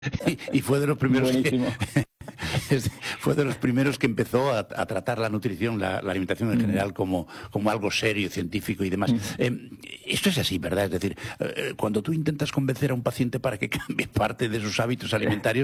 Y fue de los primeros Buenísimo. fue de los primeros que empezó a tratar la nutrición, la alimentación en general como algo serio, científico y demás. Esto es así, ¿verdad? Es decir, cuando tú intentas convencer a un paciente para que cambie parte de sus hábitos alimentarios,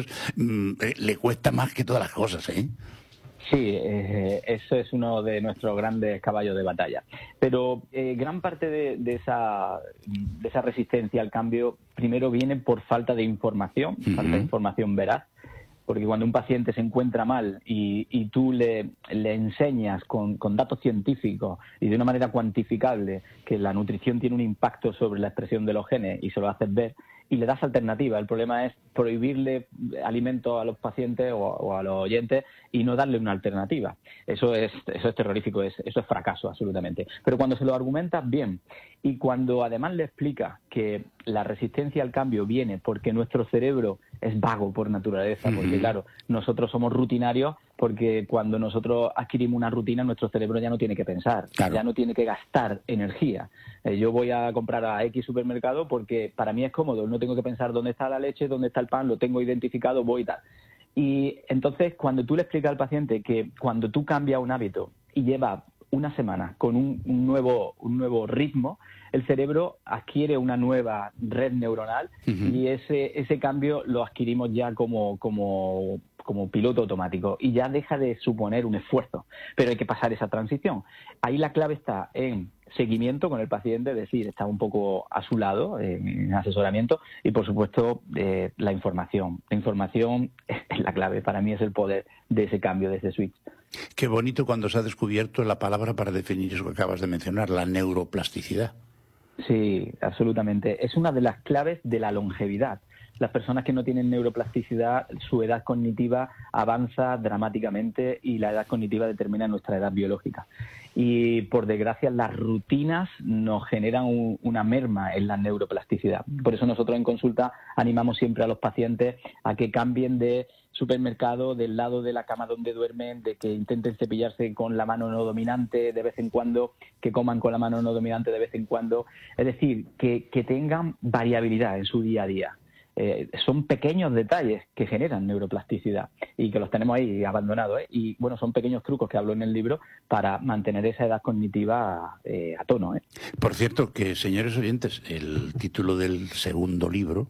le cuesta más que todas las cosas, ¿eh? Sí, eso es uno de nuestros grandes caballos de batalla. Pero gran parte de esa resistencia al cambio primero viene por falta de información, falta de información veraz. Porque cuando un paciente se encuentra mal y tú le enseñas con datos científicos y de una manera cuantificable que la nutrición tiene un impacto sobre la expresión de los genes y se lo haces ver y le das alternativa. El problema es prohibirle alimentos a los pacientes o a los oyentes y no darle una alternativa. Eso es terrorífico, eso es fracaso absolutamente. Pero cuando se lo argumentas bien y cuando además le explicas que la resistencia al cambio viene porque nuestro cerebro es vago por naturaleza, porque claro, nosotros somos rutinarios, porque cuando nosotros adquirimos una rutina, nuestro cerebro ya no tiene que pensar, ya no tiene que gastar energía. Yo voy a comprar a X supermercado porque para mí es cómodo, no tengo que pensar dónde está la leche, dónde está el pan, lo tengo identificado, voy y tal. Y entonces, cuando tú le explicas al paciente que cuando tú cambias un hábito y lleva una semana con un nuevo ritmo, el cerebro adquiere una nueva red neuronal y ese cambio lo adquirimos ya como piloto automático y ya deja de suponer un esfuerzo. Pero hay que pasar esa transición. Ahí la clave está en seguimiento con el paciente, es decir, está un poco a su lado en asesoramiento y, por supuesto, la información. La información es la clave. Para mí es el poder de ese cambio, de ese switch. Qué bonito cuando se ha descubierto la palabra para definir eso que acabas de mencionar, la neuroplasticidad. Sí, absolutamente. Es una de las claves de la longevidad. Las personas que no tienen neuroplasticidad, su edad cognitiva avanza dramáticamente y la edad cognitiva determina nuestra edad biológica. Y, por desgracia, las rutinas nos generan una merma en la neuroplasticidad. Por eso nosotros en consulta animamos siempre a los pacientes a que cambien de supermercado, del lado de la cama donde duermen, de que intenten cepillarse con la mano no dominante de vez en cuando, que coman con la mano no dominante de vez en cuando. Es decir, que tengan variabilidad en su día a día. Son pequeños detalles que generan neuroplasticidad y que los tenemos ahí abandonados, ¿eh? Y bueno, son pequeños trucos que hablo en el libro para mantener esa edad cognitiva a tono, ¿eh? Por cierto, que señores oyentes, el título del segundo libro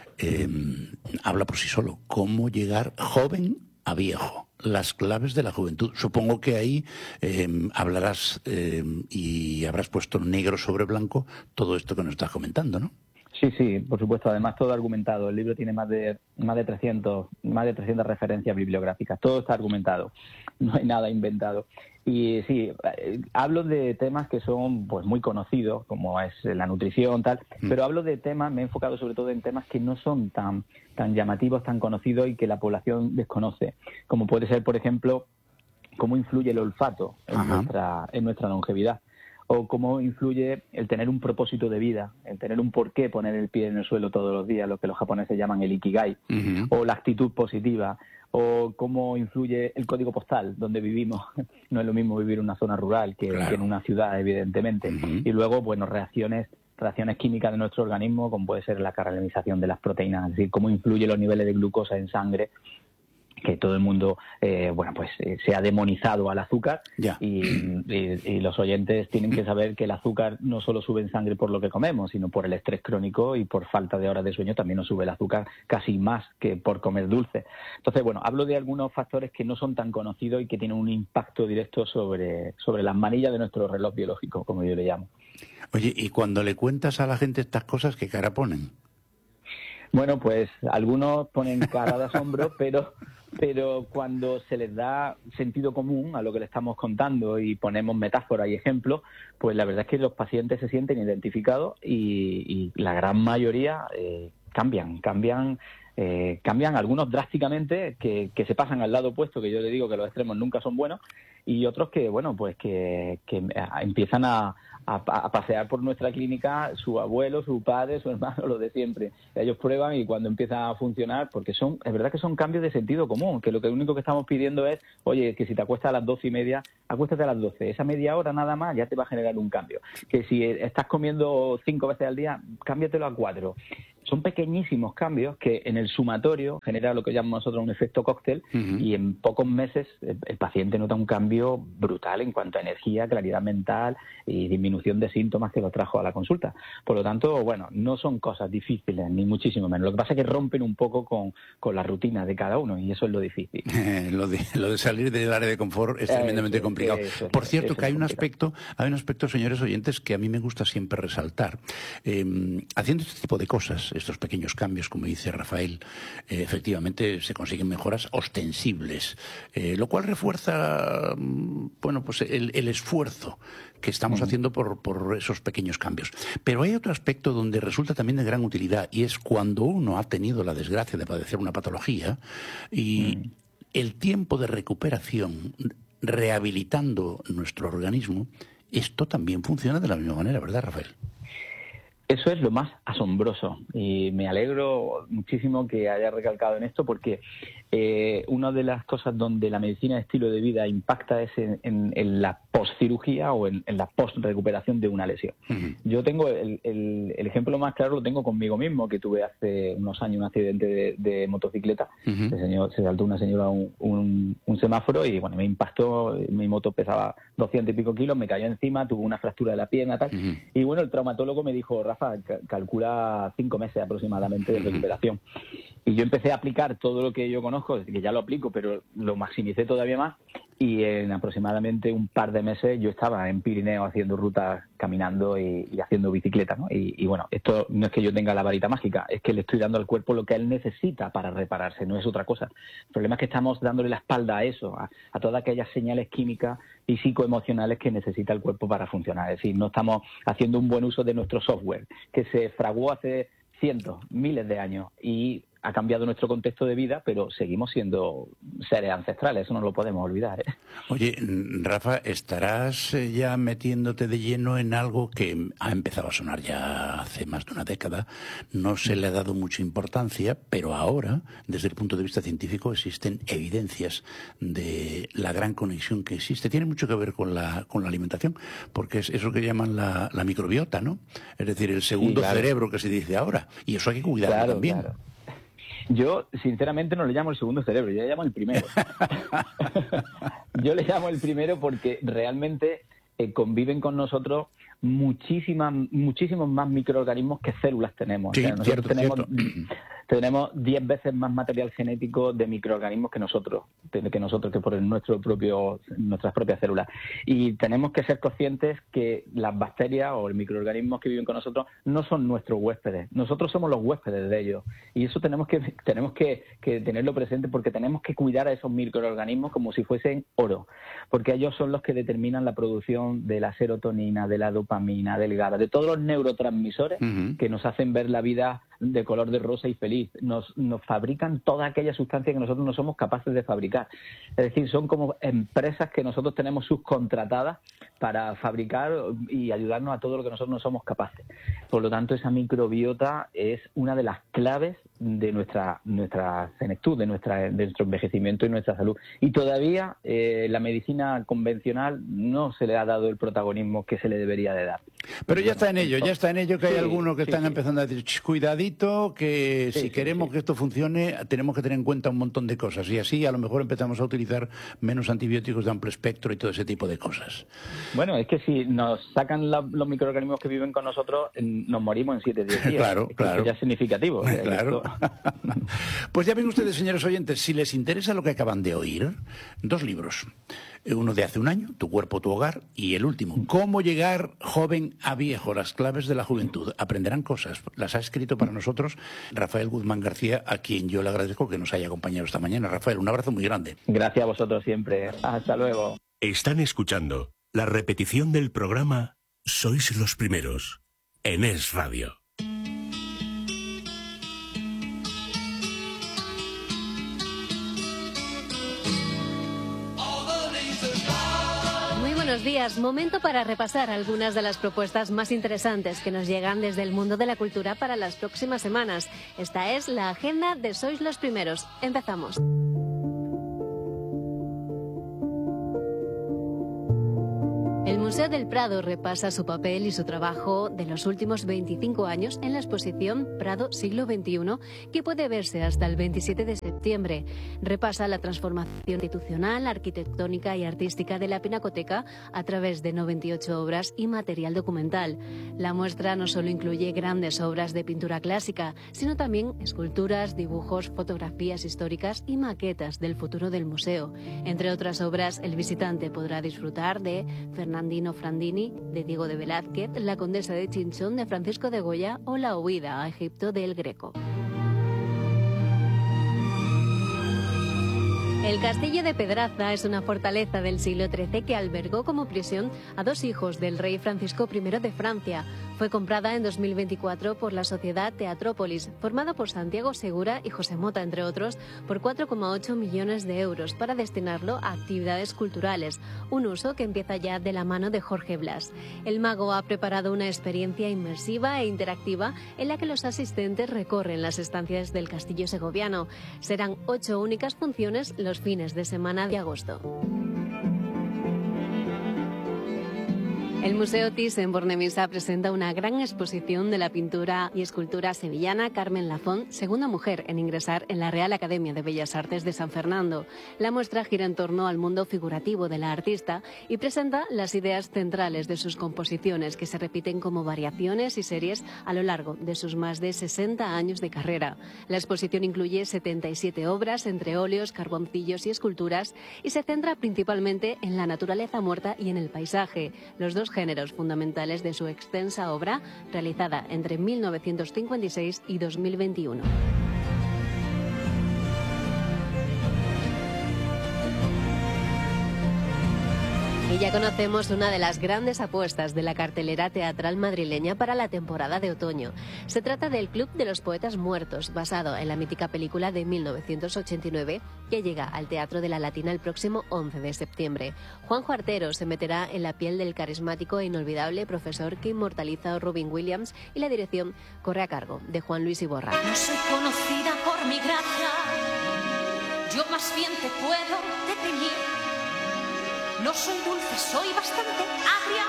habla por sí solo. ¿Cómo llegar joven a viejo? Las claves de la juventud. Supongo que ahí hablarás y habrás puesto negro sobre blanco todo esto que nos estás comentando, ¿no? Sí, por supuesto. Además, todo argumentado. El libro tiene más de 300 referencias bibliográficas. Todo está argumentado. No hay nada inventado. Y sí, hablo de temas que son pues muy conocidos, como es la nutrición, tal, pero hablo de temas, me he enfocado sobre todo en temas que no son tan llamativos, tan conocidos y que la población desconoce. Como puede ser, por ejemplo, cómo influye el olfato en nuestra longevidad. O cómo influye el tener un propósito de vida, el tener un porqué poner el pie en el suelo todos los días, lo que los japoneses llaman el ikigai, o la actitud positiva, o cómo influye el código postal donde vivimos. No es lo mismo vivir en una zona rural que en una ciudad, evidentemente. Y luego, bueno, reacciones químicas de nuestro organismo, como puede ser la caracterización de las proteínas, es decir, cómo influye los niveles de glucosa en sangre, que todo el mundo se ha demonizado al azúcar y los oyentes tienen que saber que el azúcar no solo sube en sangre por lo que comemos, sino por el estrés crónico y por falta de horas de sueño también nos sube el azúcar casi más que por comer dulce. Entonces, bueno, hablo de algunos factores que no son tan conocidos y que tienen un impacto directo sobre las manillas de nuestro reloj biológico, como yo le llamo. Oye, y cuando le cuentas a la gente estas cosas, ¿qué cara ponen? Bueno, pues algunos ponen cara de asombro, pero cuando se les da sentido común a lo que le estamos contando y ponemos metáforas y ejemplos, pues la verdad es que los pacientes se sienten identificados y la gran mayoría cambian, algunos drásticamente, que se pasan al lado opuesto, que yo le digo que los extremos nunca son buenos, y otros que, bueno, pues que empiezan a pasear por nuestra clínica su abuelo, su padre, su hermano, lo de siempre. Ellos prueban y cuando empieza a funcionar, porque es verdad que son cambios de sentido común, que lo único que estamos pidiendo es, oye, que si te acuestas a las 12:30, acuéstate a las 12. Esa media hora nada más ya te va a generar un cambio. Que si estás comiendo 5 veces al día, cámbiatelo a 4. Son pequeñísimos cambios que en el sumatorio genera lo que llamamos nosotros un efecto cóctel, y en pocos meses el paciente nota un cambio brutal en cuanto a energía, claridad mental y disminución de síntomas que lo trajo a la consulta. Por lo tanto, bueno, no son cosas difíciles, ni muchísimo menos. Lo que pasa es que rompen un poco con la rutina de cada uno y eso es lo difícil. Lo de salir del área de confort es tremendamente complicado. Por cierto, que hay un aspecto, señores oyentes, que a mí me gusta siempre resaltar. Haciendo este tipo de cosas, estos pequeños cambios, como dice Rafael, efectivamente se consiguen mejoras ostensibles, lo cual refuerza, bueno, pues el esfuerzo que estamos haciendo por esos pequeños cambios. Pero hay otro aspecto donde resulta también de gran utilidad, y es cuando uno ha tenido la desgracia de padecer una patología y el tiempo de recuperación, rehabilitando nuestro organismo, esto también funciona de la misma manera, ¿verdad, Rafael? Eso es lo más asombroso y me alegro muchísimo que haya recalcado en esto porque una de las cosas donde la medicina de estilo de vida impacta es en la postcirugía o en la post-recuperación de una lesión. Yo tengo el ejemplo más claro, lo tengo conmigo mismo, que tuve hace unos años un accidente de motocicleta. Se saltó una señora un semáforo y bueno, me impactó, mi moto pesaba 200 y pico kilos, me cayó encima, tuve una fractura de la pierna tal, y bueno, el traumatólogo me dijo, Rafa, calcula 5 meses aproximadamente de recuperación. Y yo empecé a aplicar todo lo que yo conozco, que ya lo aplico, pero lo maximicé todavía más, y en aproximadamente un par de meses yo estaba en Pirineo haciendo rutas, caminando y haciendo bicicleta, ¿no? Y bueno, esto no es que yo tenga la varita mágica, es que le estoy dando al cuerpo lo que él necesita para repararse, no es otra cosa. El problema es que estamos dándole la espalda a eso, a todas aquellas señales químicas y psicoemocionales que necesita el cuerpo para funcionar. Es decir, no estamos haciendo un buen uso de nuestro software, que se fraguó hace cientos, miles de años y ha cambiado nuestro contexto de vida, pero seguimos siendo seres ancestrales, eso no lo podemos olvidar, ¿eh? Oye, Rafa, estarás ya metiéndote de lleno en algo que ha empezado a sonar ya hace más de una década, no se le ha dado mucha importancia, pero ahora, desde el punto de vista científico, existen evidencias de la gran conexión que existe. Tiene mucho que ver con la alimentación, porque es eso que llaman la microbiota, ¿no? Es decir, el segundo cerebro que se dice ahora, y eso hay que cuidarlo también. Claro. Yo, sinceramente, no le llamo el segundo cerebro, yo le llamo el primero. Yo le llamo el primero porque realmente conviven con nosotros muchísimos más microorganismos que células tenemos. Sí, o sea, nosotros cierto. tenemos 10 veces más material genético de microorganismos que nosotros que por nuestras propias células. Y tenemos que ser conscientes que las bacterias o los microorganismos que viven con nosotros no son nuestros huéspedes. Nosotros somos los huéspedes de ellos. Y eso tenemos que tenerlo presente porque tenemos que cuidar a esos microorganismos como si fuesen oro. Porque ellos son los que determinan la producción de la serotonina, de la dopamina, del GABA, de todos los neurotransmisores que nos hacen ver la vida de color de rosa y feliz. Nos fabrican toda aquella sustancia que nosotros no somos capaces de fabricar. Es decir, son como empresas que nosotros tenemos subcontratadas para fabricar y ayudarnos a todo lo que nosotros no somos capaces. Por lo tanto, esa microbiota es una de las claves de nuestra senectud, de nuestro envejecimiento y nuestra salud. Y todavía la medicina convencional no se le ha dado el protagonismo que se le debería de dar. Pero ya está en ello, que hay algunos que están empezando a decir, cuidadito, que si queremos que esto funcione, tenemos que tener en cuenta un montón de cosas. Y así a lo mejor empezamos a utilizar menos antibióticos de amplio espectro y todo ese tipo de cosas. Bueno, es que si nos sacan los microorganismos que viven con nosotros, nos morimos en 7 días. Claro. Eso ya es significativo. Claro. Pues ya ven ustedes, señores oyentes, si les interesa lo que acaban de oír, 2 libros. Uno de hace un año, Tu cuerpo, tu hogar, y el último, Cómo llegar joven a viejo, las claves de la juventud. Aprenderán cosas. Las ha escrito para nosotros Rafael Guzmán García, a quien yo le agradezco que nos haya acompañado esta mañana. Rafael, un abrazo muy grande. Gracias a vosotros siempre. Hasta luego. Están escuchando la repetición del programa Sois los primeros, en Es Radio. All the leaves are gone. buenos días. Momento para repasar algunas de las propuestas más interesantes que nos llegan desde el mundo de la cultura para las próximas semanas. Esta es la agenda de Sois los Primeros. Empezamos. El Museo del Prado repasa su papel y su trabajo de los últimos 25 años en la exposición Prado Siglo XXI, que puede verse hasta el 27 de septiembre. Repasa la transformación institucional, arquitectónica y artística de la Pinacoteca a través de 98 obras y material documental. La muestra no solo incluye grandes obras de pintura clásica, sino también esculturas, dibujos, fotografías históricas y maquetas del futuro del museo. Entre otras obras, el visitante podrá disfrutar de Fernandino Frandini, de Diego de Velázquez, La Condesa de Chinchón, de Francisco de Goya o La huida a Egipto de El Greco. El castillo de Pedraza es una fortaleza del siglo XIII que albergó como prisión a dos hijos del rey Francisco I de Francia. Fue comprada en 2024 por la sociedad Teatrópolis, formada por Santiago Segura y José Mota, entre otros, por 4,8 millones de euros para destinarlo a actividades culturales, un uso que empieza ya de la mano de Jorge Blas. El mago ha preparado una experiencia inmersiva e interactiva en la que los asistentes recorren las estancias del castillo segoviano. Serán 8 únicas funciones los fines de semana de agosto. El Museo Thyssen-Bornemisza presenta una gran exposición de la pintura y escultura sevillana Carmen Lafont, segunda mujer en ingresar en la Real Academia de Bellas Artes de San Fernando. La muestra gira en torno al mundo figurativo de la artista y presenta las ideas centrales de sus composiciones, que se repiten como variaciones y series a lo largo de sus más de 60 años de carrera. La exposición incluye 77 obras, entre óleos, carboncillos y esculturas, y se centra principalmente en la naturaleza muerta y en el paisaje, los dos géneros fundamentales de su extensa obra, realizada entre 1956 y 2021. Y ya conocemos una de las grandes apuestas de la cartelera teatral madrileña para la temporada de otoño. Se trata del Club de los Poetas Muertos, basado en la mítica película de 1989, que llega al Teatro de la Latina el próximo 11 de septiembre. Juanjo Artero se meterá en la piel del carismático e inolvidable profesor que inmortaliza a Robin Williams, y la dirección corre a cargo de Juan Luis Iborra. No soy conocida por mi gracia, yo más bien te puedo detener. No soy dulce, soy bastante agria.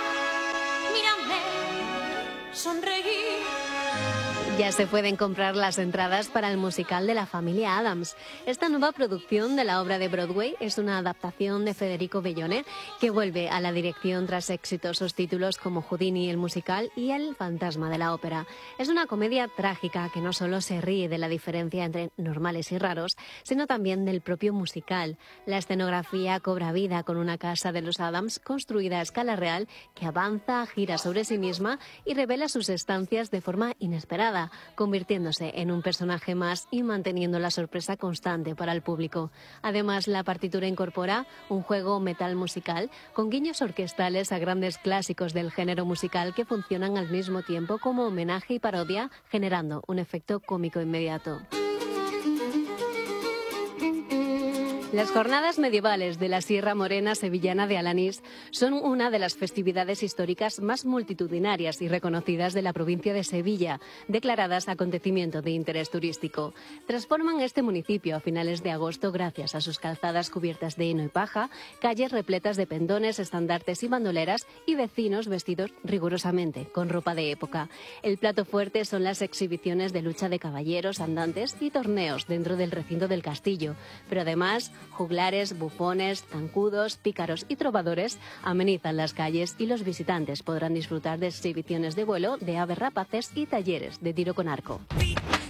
Mírame, sonreír. Ya se pueden comprar las entradas para el musical de la familia Addams. Esta nueva producción de la obra de Broadway es una adaptación de Federico Bellone, que vuelve a la dirección tras exitosos títulos como Houdini el musical y El fantasma de la ópera. Es una comedia trágica que no solo se ríe de la diferencia entre normales y raros, sino también del propio musical. La escenografía cobra vida con una casa de los Addams construida a escala real que avanza, gira sobre sí misma y revela sus estancias de forma inesperada, convirtiéndose en un personaje más y manteniendo la sorpresa constante para el público. Además, la partitura incorpora un juego metal musical con guiños orquestales a grandes clásicos del género musical que funcionan al mismo tiempo como homenaje y parodia, generando un efecto cómico inmediato. Las jornadas medievales de la Sierra Morena sevillana de Alanís son una de las festividades históricas más multitudinarias y reconocidas de la provincia de Sevilla, declaradas acontecimiento de interés turístico. Transforman este municipio a finales de agosto gracias a sus calzadas cubiertas de heno y paja, calles repletas de pendones, estandartes y bandoleras y vecinos vestidos rigurosamente con ropa de época. El plato fuerte son las exhibiciones de lucha de caballeros, andantes y torneos dentro del recinto del castillo, pero además juglares, bufones, zancudos, pícaros y trovadores amenizan las calles, y los visitantes podrán disfrutar de exhibiciones de vuelo de aves rapaces y talleres de tiro con arco.